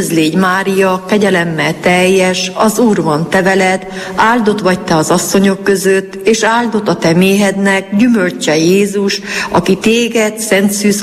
Üdvözl légy Mária, kegyelemmel teljes, az Úr van te veled, áldott vagy te az asszonyok között, és áldott a te méhednek gyümölcse Jézus, aki téged szent szűz